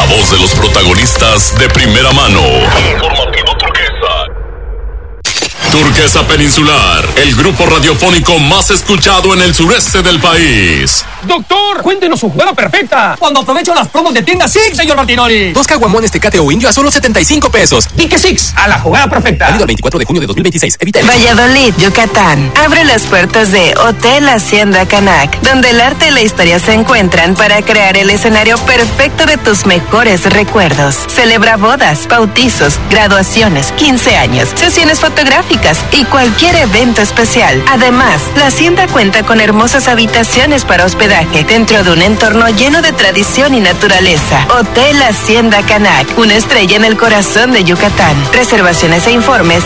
voz de los protagonistas de primera mano. Informativo Turquesa. Turquesa Peninsular, el grupo radiofónico más escuchado en el sureste del país. Doctor, cuéntenos su jugada perfecta. Cuando aprovecho las promos de tienda Six, señor Martinoli. 2 caguamones Tecate o Indio a solo 75 pesos. ¿Y qué Six? A la jugada perfecta. Válido el 24 de junio de 2026. Evita. Valladolid, Yucatán. Abre las puertas de Hotel Hacienda Canac, donde el arte y la historia se encuentran para crear el escenario perfecto de tus mejores recuerdos. Celebra bodas, bautizos, graduaciones, 15 años, sesiones fotográficas y cualquier evento especial. Además, la hacienda cuenta con hermosas habitaciones para hospedaje dentro de un entorno lleno de tradición y naturaleza. Hotel Hacienda Canac, una estrella en el corazón de Yucatán. Reservaciones e informes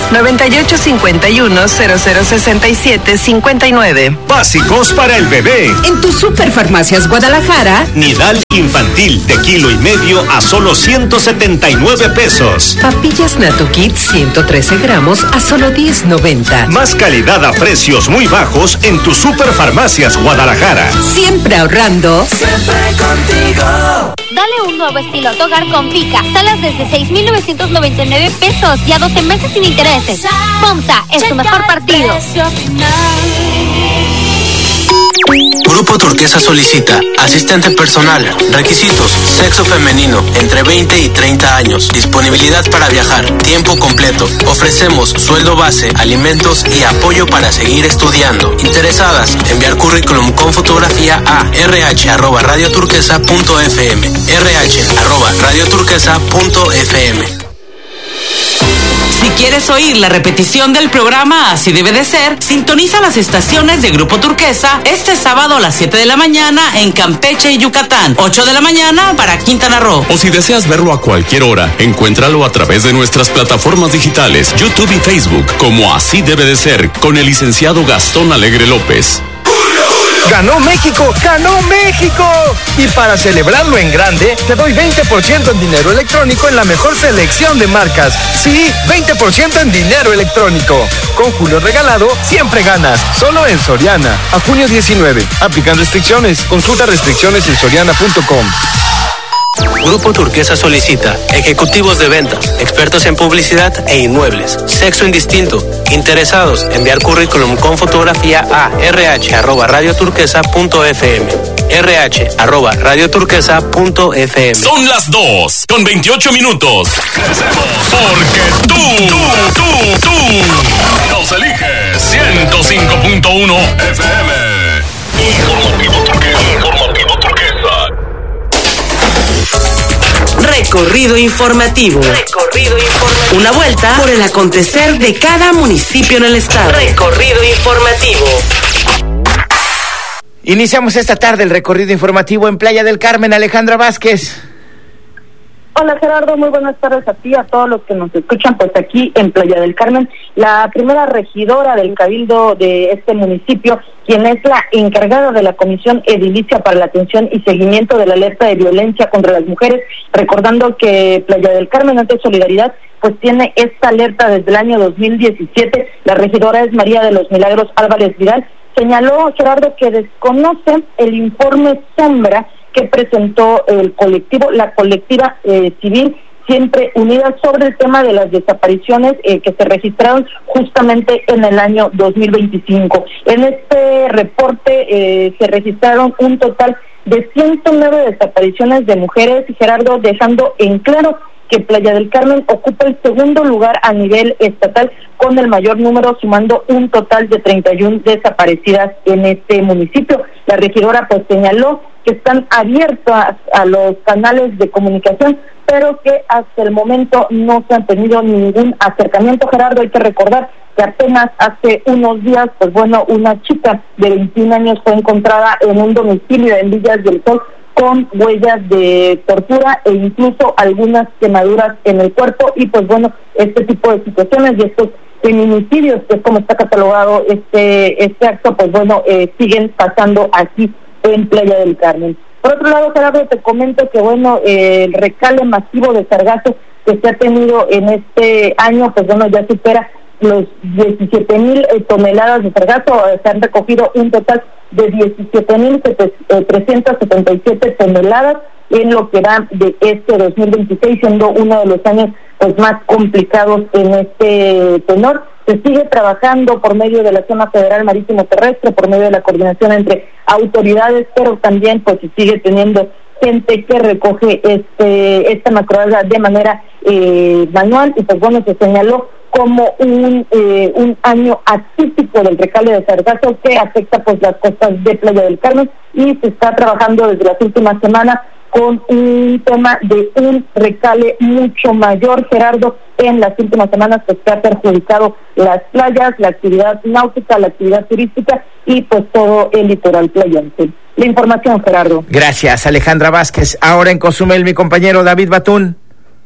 9851-0067-59. Básicos para el bebé. En tu Superfarmacias Guadalajara, Nidal infantil de 1,5 kg a solo 179 pesos. Papillas Nato Kids 113 gramos a solo 10.90. Más calidad a precios muy bajos en tu Superfarmacias Guadalajara. Siempre ahorrando. Siempre contigo. Dale un nuevo estilo a tu hogar con Fika. Salas desde 6,999 pesos y a 12 meses sin intereses. FOMSA es tu mejor partido. Grupo Turquesa solicita asistente personal, requisitos, sexo femenino, entre 20 y 30 años, disponibilidad para viajar, tiempo completo. Ofrecemos sueldo base, alimentos y apoyo para seguir estudiando. Interesadas, enviar currículum con fotografía a rh@radioturquesa.fm, rh@radioturquesa.fm. Si quieres oír la repetición del programa Así Debe de Ser, sintoniza las estaciones de Grupo Turquesa este sábado a las 7 de la mañana en Campeche y Yucatán, 8 de la mañana para Quintana Roo. O si deseas verlo a cualquier hora, encuéntralo a través de nuestras plataformas digitales, YouTube y Facebook, como Así Debe de Ser, con el licenciado Gastón Alegre López. ¡Ganó México! ¡Ganó México! Y para celebrarlo en grande, te doy 20% en dinero electrónico en la mejor selección de marcas. Sí, 20% en dinero electrónico. Con Julio Regalado, siempre ganas. Solo en Soriana. A junio 19. Aplican restricciones. Consulta restricciones en soriana.com. Grupo Turquesa solicita ejecutivos de venta, expertos en publicidad e inmuebles, sexo indistinto, interesados, enviar currículum con fotografía a rh@radioturquesa.fm, rh@radioturquesa.fm. Son las 2:28. Crecemos porque tú nos eliges. 105.1 FM. Informativo Turquesa. Recorrido informativo. Una vuelta por el acontecer de cada municipio en el estado. Recorrido informativo. Iniciamos esta tarde el recorrido informativo en Playa del Carmen. Alejandra Vázquez. Hola Gerardo, muy buenas tardes a ti y a todos los que nos escuchan pues aquí en Playa del Carmen. La primera regidora del Cabildo de este municipio, quien es la encargada de la Comisión Edilicia para la Atención y Seguimiento de la Alerta de Violencia contra las Mujeres, recordando que Playa del Carmen ante Solidaridad pues tiene esta alerta desde el año 2017. La regidora es María de los Milagros Álvarez Vidal. Señaló, Gerardo, que desconoce el informe sombra que presentó la colectiva civil Siempre Unidas sobre el tema de las desapariciones que se registraron justamente en el año 2025. En este reporte se registraron un total de 109 desapariciones de mujeres, Gerardo, dejando en claro que Playa del Carmen ocupa el segundo lugar a nivel estatal con el mayor número, sumando un total de 31 desaparecidas en este municipio. La regidora pues señaló que están abiertas a los canales de comunicación, pero que hasta el momento no se han tenido ningún acercamiento. Gerardo, hay que recordar que apenas hace unos días, pues bueno, una chica de 21 años fue encontrada en un domicilio en Villas del Sol con huellas de tortura e incluso algunas quemaduras en el cuerpo. Y pues bueno, este tipo de situaciones y estos feminicidios, que es como está catalogado este acto, pues bueno, siguen pasando aquí en Playa del Carmen. Por otro lado, Gerardo, te comento que bueno, el recale masivo de sargazo que se ha tenido en este año, pues bueno, ya supera los 17,000 toneladas de sargazo. Se han recogido un total de 17.377 toneladas en lo que va de este 2026, siendo uno de los años pues más complicados en este tenor. Se sigue trabajando por medio de la Zona Federal Marítimo Terrestre, por medio de la coordinación entre autoridades, pero también pues se sigue teniendo gente que recoge esta macroalga de manera manual, y pues bueno, se señaló como un año atípico del recale de sargazo que afecta pues las costas de Playa del Carmen, y se está trabajando desde las últimas semanas con un tema de un recale mucho mayor, Gerardo. En las últimas semanas pues se ha perjudicado las playas, la actividad náutica, la actividad turística y pues todo el litoral playense. La información, Gerardo. Gracias, Alejandra Vázquez. Ahora en Cozumel, mi compañero David Batún.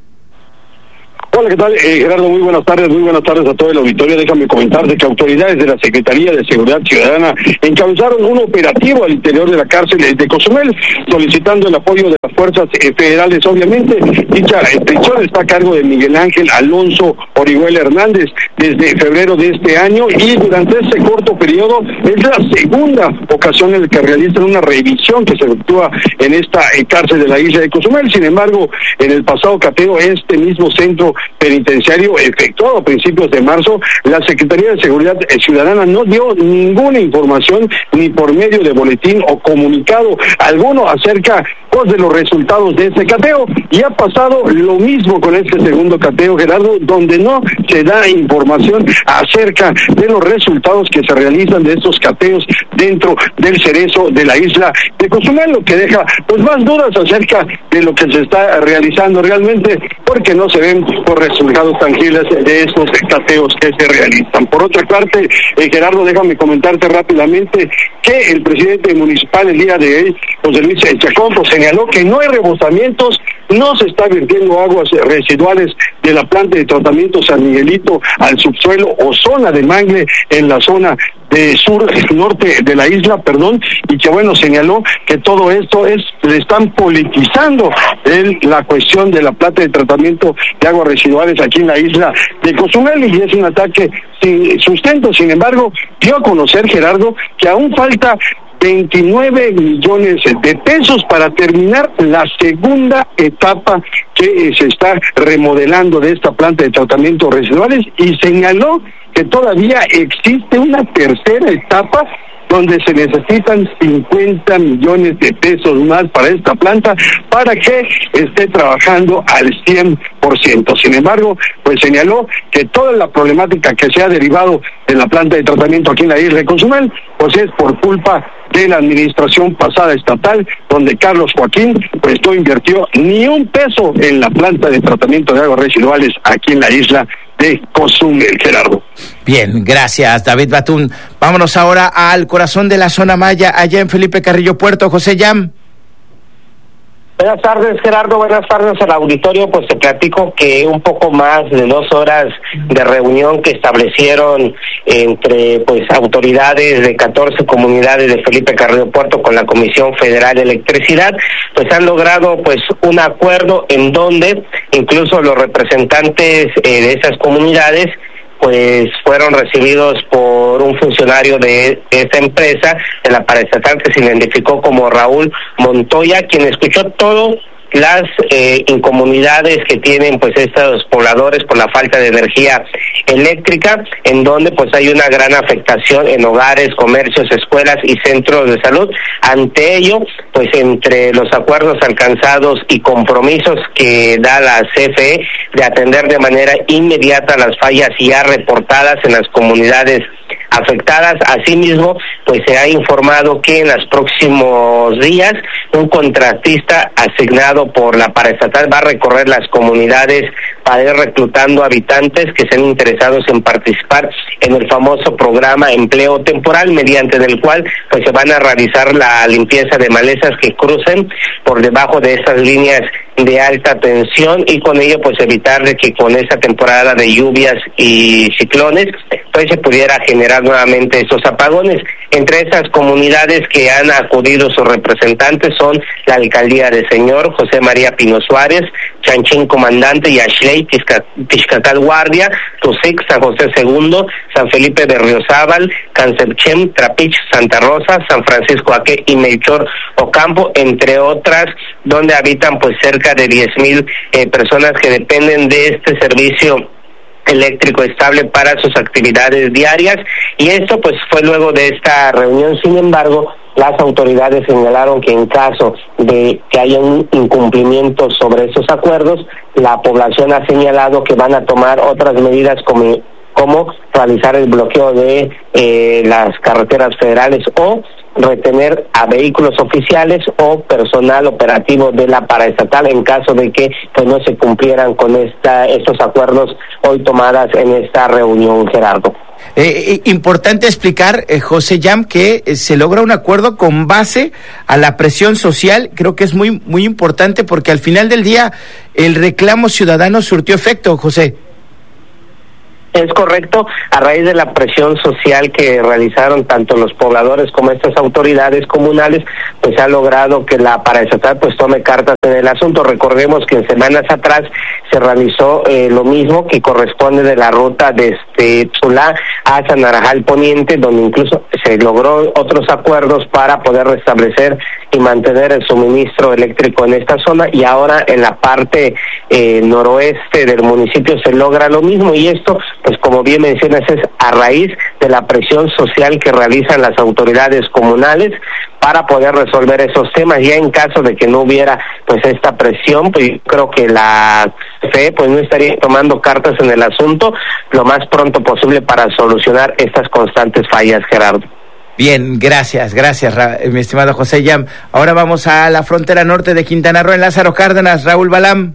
Hola, ¿qué tal? Gerardo, muy buenas tardes a todo el auditorio. Déjame comentarte que autoridades de la Secretaría de Seguridad Ciudadana encabezaron un operativo al interior de la cárcel de Cozumel, solicitando el apoyo de las fuerzas federales. Obviamente, dicha prisión está a cargo de Miguel Ángel Alonso Orihuela Hernández desde febrero de este año, y durante este corto periodo es la segunda ocasión en la que realizan una revisión que se efectúa en esta cárcel de la isla de Cozumel. Sin embargo, en el pasado cateo, este mismo centro penitenciario efectuado a principios de marzo, la Secretaría de Seguridad Ciudadana no dio ninguna información, ni por medio de boletín o comunicado alguno acerca pues de los resultados de este cateo, y ha pasado lo mismo con este segundo cateo, Gerardo, donde no se da información acerca de los resultados que se realizan de estos cateos dentro del cerezo de la isla de Cozumel, lo que deja pues más dudas acerca de lo que se está realizando realmente, porque no se ven por resultados tangibles de estos cateos que se realizan. Por otra parte, Gerardo, déjame comentarte rápidamente que el presidente municipal el día de hoy, José Luis Chacón, pues señaló que no hay rebosamientos, no se está vertiendo aguas residuales de la planta de tratamiento San Miguelito al subsuelo o zona de mangle en la zona de norte de la isla, y que bueno, señaló que todo esto le están politizando la cuestión de la planta de tratamiento de aguas residuales aquí en la isla de Cozumel, y es un ataque sin sustento. Sin embargo, dio a conocer, Gerardo, que aún falta 29 millones de pesos para terminar la segunda etapa que se está remodelando de esta planta de tratamiento residuales, y señaló que todavía existe una tercera etapa donde se necesitan 50 millones de pesos más para esta planta para que esté trabajando al 100%. Sin embargo, pues señaló que toda la problemática que se ha derivado de la planta de tratamiento aquí en la isla de Cozumel, pues es por culpa de la administración pasada estatal, donde Carlos Joaquín pues no invirtió ni un peso en la planta de tratamiento de aguas residuales aquí en la isla de Cozumel, Gerardo. Bien, gracias, David Batún. Vámonos ahora al corazón de la zona maya, allá en Felipe Carrillo Puerto. José Yam. Buenas tardes, Gerardo, buenas tardes al auditorio. Pues te platico que un poco más de 2 horas de reunión que establecieron entre pues autoridades de 14 comunidades de Felipe Carrillo Puerto con la Comisión Federal de Electricidad, pues han logrado pues un acuerdo en donde incluso los representantes de esas comunidades pues fueron recibidos por un funcionario de esta empresa, de la paraestatal, que se identificó como Raúl Montoya, quien escuchó todo las incomunidades que tienen pues estos pobladores por la falta de energía eléctrica, en donde pues hay una gran afectación en hogares, comercios, escuelas y centros de salud. Ante ello, pues entre los acuerdos alcanzados y compromisos que da la CFE de atender de manera inmediata las fallas ya reportadas en las comunidades afectadas. Asimismo, pues se ha informado que en los próximos días un contratista asignado por la paraestatal va a recorrer las comunidades para ir reclutando habitantes que sean interesados en participar en el famoso programa Empleo Temporal, mediante el cual pues se van a realizar la limpieza de malezas que crucen por debajo de estas líneas de alta tensión y con ello pues evitar de que con esa temporada de lluvias y ciclones pues se pudiera generar nuevamente estos apagones. Entre esas comunidades que han acudido sus representantes son la alcaldía de Señor, José María Pino Suárez, Chanchín Comandante, Yaxley, Tixcacal Guardia, Tusic, San José II, San Felipe de Riozábal, Cancepchem, Trapich, Santa Rosa, San Francisco Aque y Melchor Ocampo, entre otras, donde habitan pues cerca de 10,000 personas que dependen de este servicio eléctrico estable para sus actividades diarias. Y esto pues fue luego de esta reunión. Sin embargo, las autoridades señalaron que en caso de que haya un incumplimiento sobre esos acuerdos, la población ha señalado que van a tomar otras medidas como realizar el bloqueo de las carreteras federales o retener a vehículos oficiales o personal operativo de la paraestatal en caso de que pues no se cumplieran con estos acuerdos hoy tomadas en esta reunión, Gerardo. Importante explicar, José Yam, que se logra un acuerdo con base a la presión social. Creo que es muy, muy importante porque al final del día el reclamo ciudadano surtió efecto, José. Es correcto, a raíz de la presión social que realizaron tanto los pobladores como estas autoridades comunales, pues se ha logrado que la paraestatal pues tome cartas en el asunto. Recordemos que en semanas atrás se realizó lo mismo que corresponde de la ruta desde Tula a San Arajal Poniente, donde incluso se logró otros acuerdos para poder restablecer y mantener el suministro eléctrico en esta zona, y ahora en la parte noroeste del municipio se logra lo mismo, y esto pues como bien mencionas es a raíz de la presión social que realizan las autoridades comunales para poder resolver esos temas. Ya en caso de que no hubiera pues esta presión, pues yo creo que la CFE pues no estaría tomando cartas en el asunto lo más pronto posible para solucionar estas constantes fallas, Gerardo. Bien, gracias, mi estimado José Yam. Ahora vamos a la frontera norte de Quintana Roo, en Lázaro Cárdenas. Raúl Balam.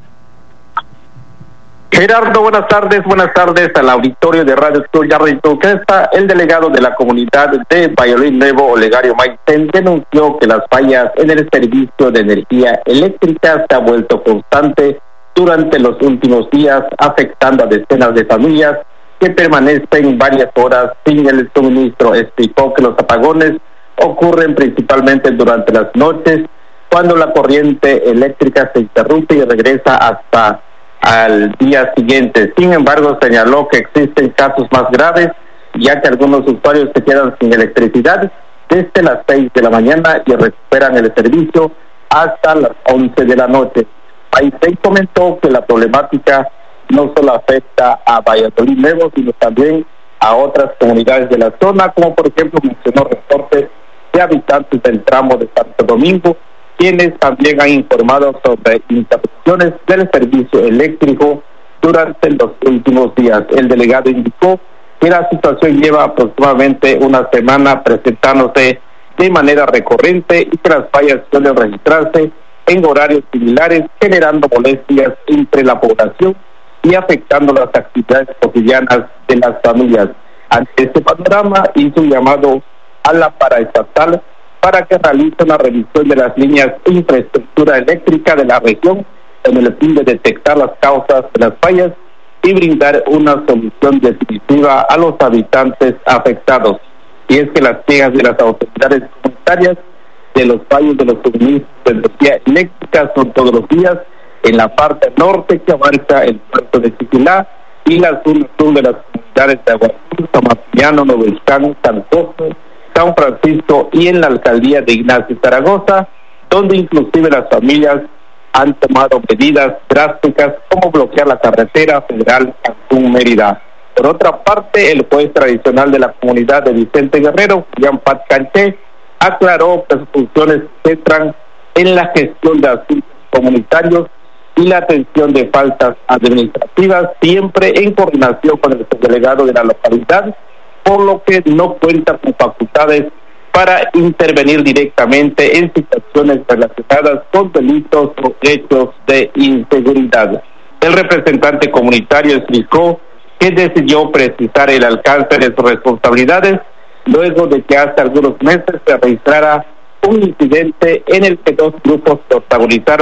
Gerardo, buenas tardes al auditorio de Radio Tuya, Radio Turquesa. El delegado de la comunidad de Valladolid Nuevo, Olegario Maiten, denunció que las fallas en el servicio de energía eléctrica se ha vuelto constante durante los últimos días, afectando a decenas de familias que permanecen varias horas sin el suministro. Explicó que los apagones ocurren principalmente durante las noches, cuando la corriente eléctrica se interrumpe y regresa hasta al día siguiente. Sin embargo, señaló que existen casos más graves, ya que algunos usuarios se quedan sin electricidad desde las 6 de la mañana y recuperan el servicio hasta las 11 de la noche. Maiten comentó que la problemática no solo afecta a Valladolid Nuevo, sino también a otras comunidades de la zona, como por ejemplo mencionó reportes de habitantes del tramo de Santo Domingo, quienes también han informado sobre interrupciones del servicio eléctrico durante los últimos días. El delegado indicó que la situación lleva aproximadamente una semana presentándose de manera recurrente y que las fallas suelen registrarse en horarios similares, generando molestias entre la población y afectando las actividades cotidianas de las familias. Ante este panorama, hizo un llamado a la paraestatal para que realice una revisión de las líneas de infraestructura eléctrica de la región con el fin de detectar las causas de las fallas y brindar una solución definitiva a los habitantes afectados. Y es que las quejas de las autoridades comunitarias de los fallos de los suministros de energía eléctrica son todos los días en la parte norte, que abarca el puerto de Chiquilá, y la zona sur de las comunidades de Aguasur, San Martiniano, Nuevo Iscán, San José, San Francisco y en la alcaldía de Ignacio Zaragoza, donde inclusive las familias han tomado medidas drásticas como bloquear la carretera federal Cancún-Mérida. Por otra parte, el juez tradicional de la comunidad de Vicente Guerrero, Jean Pat Canché, aclaró que sus funciones se centran en la gestión de asuntos comunitarios y la atención de faltas administrativas, siempre en coordinación con el subdelegado de la localidad, por lo que no cuenta con facultades para intervenir directamente en situaciones relacionadas con delitos o hechos de inseguridad. El representante comunitario explicó que decidió precisar el alcance de sus responsabilidades luego de que hace algunos meses se registrara un incidente en el que dos grupos protagonizaron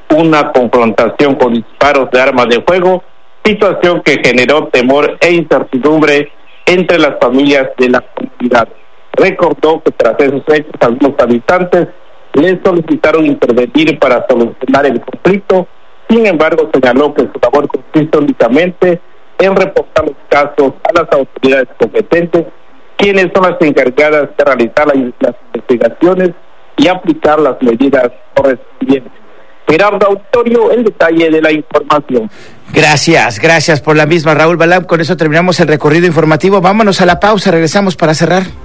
una confrontación con disparos de armas de fuego, situación que generó temor e incertidumbre entre las familias de la comunidad. Recordó que tras esos hechos algunos habitantes le solicitaron intervenir para solucionar el conflicto. Sin embargo, señaló que su labor consiste únicamente en reportar los casos a las autoridades competentes, quienes son las encargadas de realizar las investigaciones y aplicar las medidas correspondientes. Gerardo Auditorio, el detalle de la información. Gracias por la misma, Raúl Balam. Con eso terminamos el recorrido informativo. Vámonos a la pausa, regresamos para cerrar.